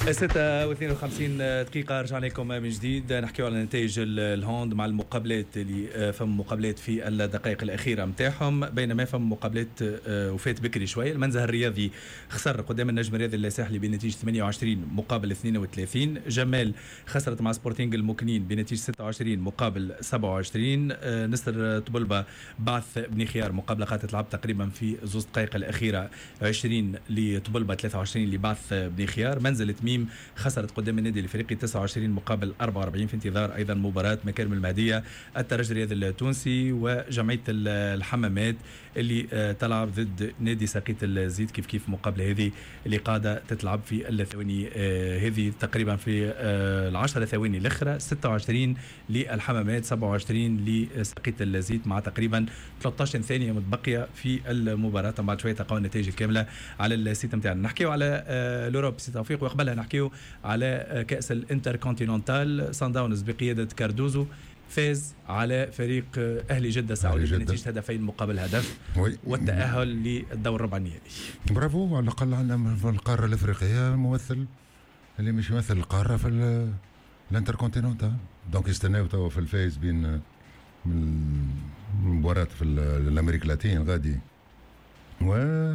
6:52 دقيقة. رجعنا لكم من جديد نحكيو على نتائج الهوند مع المقابلات اللي فم مقابلات في الدقائق الأخيرة متاعهم، بينما فم مقابلات وفات بكري شوية. المنزه الرياضي خسر قدام النجم الرياضي الساحلي بنتيجة 28 مقابل 32. جمال خسرت مع سبورتينغ المكنين بنتيجة 26 مقابل 27. نصر طبلبة بعث بن خيار مقابلة قاعدة تلعب تقريبا في زوز دقائق الأخيرة 20 لطبلبة 23 لبعث بن خيار. منزل تميم خسرت قدام النادي الافريقي 29 مقابل 44 في انتظار ايضا مباراه مكارم المهديه الترجي الرياضي التونسي وجمعيه الحمامات اللي تلعب ضد نادي ساقيط الزيت كيف مقابله هذه اللي قاعده تتلعب في الثواني هذه تقريبا في العشر ثواني الاخرى. 26 للحمامات 27 لساقيط الزيت مع تقريبا 13 ثانيه متبقيه في المباراه. بعد شويه تلقاو النتائج الكامله على السيت نتاعنا. نحكيو على لوروب سي توفيق وقبلها نحكيو على كأس الانتركونتيننتال. صن داونز بقيادة كاردوزو فاز على فريق أهلي جدة السعودي بنتيجة هدفين مقابل هدف والتأهل للدور الربع النهائي. برافو. على الأقل عندنا في القارة الأفريقية ممثل اللي مش يمثل القارة في الانتركونتيننتال، دونك يستناو توا في الفايز بين المباراة في الأمريكا اللاتين غادي. و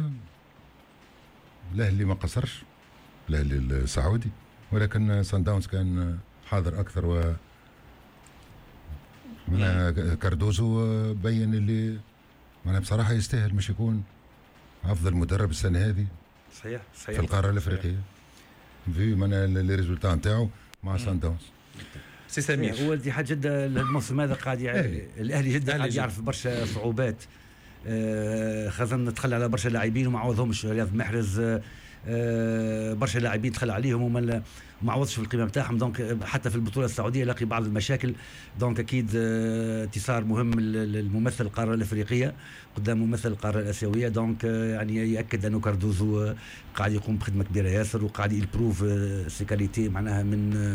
الأهلي ما قصرش، الأهلي السعودي، ولكن صن داونز كان حاضر أكثر و كاردوزو بين اللي أنا بصراحة يستاهل مش يكون أفضل مدرب السنة هذه صحيح في القارة الأفريقية في من الريزولتا نتاعو مع صن داونز. سي سمير هو اللي حاجة جدة الموسم هذا قاعد الأهلي جدة قاعد يعرف برشا صعوبات، خاصة نتخلى على برشا لاعبين وما عوضهمش. رياض محرز برشا لاعبين دخل عليهم وما عوضش في القيمه نتاعهم، دونك حتى في البطوله السعوديه لاقي بعض المشاكل. دونك اكيد انتصار مهم للممثل القاره الافريقيه قدام ممثل القاره الاسيويه. دونك يعني ياكد انه كاردوزو قاعد يقوم بخدمه كبيره ياسر وقاعد يبروف سيكاليتي معناها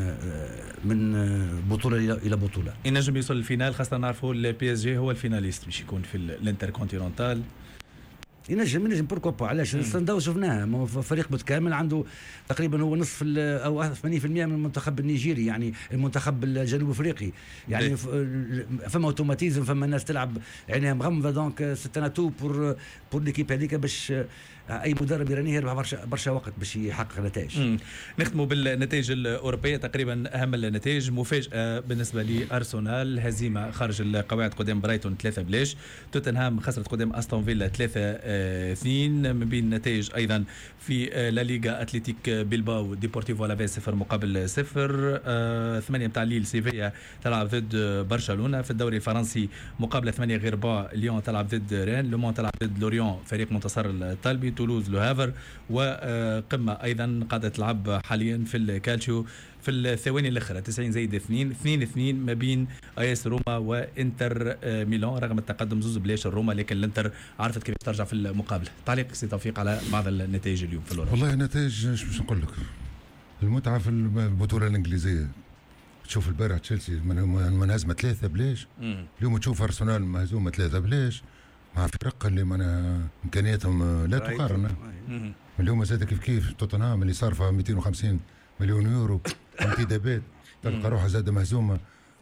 من بطوله الى بطوله. ينجم يوصل للفينال، خاصه نعرفوا البي اس جي هو الفيناليست باش يكون في الانتركونتيننتال. ينجم بوركو با. علاش صن داونز شفناه فريق متكامل عنده تقريبا هو نصف او 80% من المنتخب النيجيري، يعني المنتخب الجنوب افريقي، يعني فما اوتوماتيزم، فما الناس تلعب عينيها مغمضه. دونك ستانا تو بور ليكيب هذيك باش اي مدرب يرانيه يربح برشا وقت باش يحقق نتائج. نختموا بالنتائج الاوروبيه. تقريبا اهم النتائج مفاجاه بالنسبه لارسنال، هزيمه خارج القواعد قدام برايتون 3-0. توتنهام خسرت قدام استون فيلا 3-2. من بين النتائج ايضا في لا ليغا اتلتيك بيلباو ديبورتيفو الافيس 0 مقابل 0. 8 متاع ليل سيفيا تلعب ضد برشلونه. في الدوري الفرنسي مقابله 8 غير با ليون تلعب ضد رين. لومون تلعب ضد لوريون فريق منتصر الطالبي. تولوز لو هافر. وقمه ايضا قاعده تلعب حاليا في الكالتشيو في الثواني الاخيره 90-2 ما بين اياس روما وانتر ميلان رغم التقدم زوز بلاش الروما، لكن الانتر عرفت كيف ترجع في المقابله. تعليق سي توفيق على بعض النتائج اليوم في الأوروبا؟ والله نتائج مش نقول لك المتعه في البطوله الانجليزيه. تشوف البارح تشيلسي من هزمه 3-0 اليوم تشوف ارسنال مهزومه 3-0 مع فرق اللي من امكانياتهم لا تقارن. اليوم زاد كيف توتنهام اللي صارفه 250 مليون يورو انتدابات تلقى روحها زاد مهزومه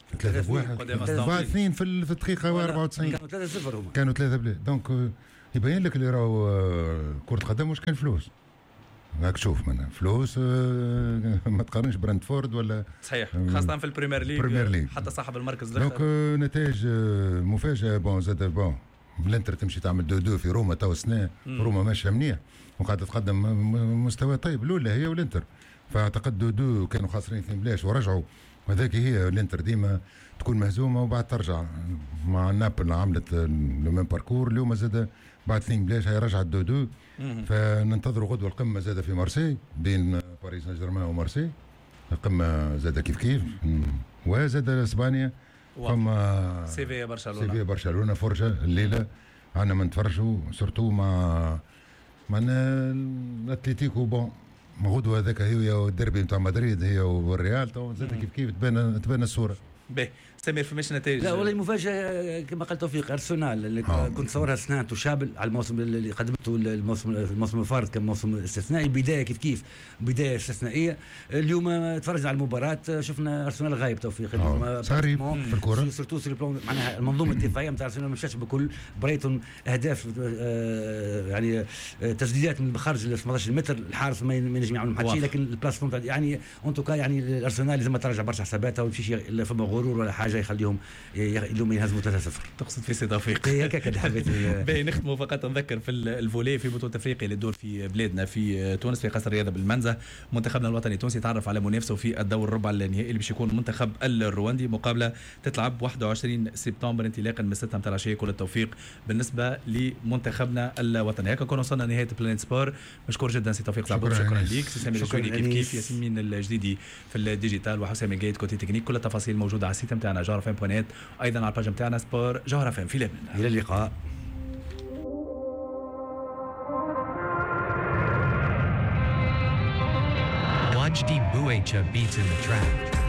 3-1 بعد 2 في الدقيقه 94 كانوا 3-0. دونك يبين لك اللي راهو كرة قدم مش كان فلوس. راك تشوف منها فلوس ما تقارنش برنتفورد ولا صحيح، خاصة في البريمير ليج حتى صاحب المركز دونك نتائج مفاجئة. بون زاد بون الانتر تمشي تعمل 2-2 في روما تو سنة. روما ماشية منيح وقاعدة تقدم مستوى طيب الأولى هي والانتر. فاعتقد 2-2 كانوا خاسرين 2-0 ورجعوا، وهذاك هي الانتر ديما تكون مهزومة وبعد ترجع. مع نابل عملت لو ميم باركور اليوم زاد بعد 2-0 هي رجعت 2-2. فننتظروا غدوة القمة زاد في مارسي بين باريس سان جيرمان ومارسي. القمة زاد كيف وزاد اسبانيا فما سيفيا برشلونة فرجة الليلة عنا ما نتفرجوا سورتو مع الاتليتيكو. بون غدوة هذاك هي والديربي نتاع مدريد هي والريال تو زاد كيف تبان الصورة. سمير فماش نتائج؟ لا والله مفاجاه كما قال توفيق ارسنال اللي كنت صورها سنات وشابل على الموسم اللي قدمته الموسم الفارط كان موسم استثنائي، بدايه كيف بدايه استثنائيه. اليوم تفرجنا على المباراه شفنا ارسنال غايب توفيق صاري في الكره سورتو معناها المنظومه الدفاعيه نتاع ارسنال ما مشاتش بكل. برايتون اهداف يعني تسديدات من خارج ال 18 متر، الحارس ما ينجم يعمل حتى شيء، لكن البلاصه يعني انتو يعني الارسنال لازم تراجع برشا حساباتها ومشيش فما غرور ولا حاجه يخليهم اليوم ينهزموا 3-0. تقصد في سي توفيق؟ هكاك حبيت باهي نختموا فقط نذكر في الفولي في بطوله افريقيا اللي تدور في بلادنا في تونس في قصر الرياضه بالمنزه. منتخبنا الوطني التونسي تعرف على منافسه في الدور الربع النهائي اللي باش يكون منتخب الرواندي. مقابله تتلعب 21 سبتمبر انطلاقا من 6 متاع العشيه. كل التوفيق بالنسبه لمنتخبنا الوطني. هكا كنا وصلنا نهايه بلانيت سبور. مشكور جدا سي توفيق زعبوك، شكرا ليك. سي سامي الجويني كيف ياسمين الجديدي في الديجيتال وحسام الجايد كوتي تكنيك. كل التفاصيل موجوده على السيت نتاعنا جوهرفم.net، ايضا على الباج نتاعنا سبور جوهرفم. في لبنان الى اللقاء. Wajdi Buecha beats in the track.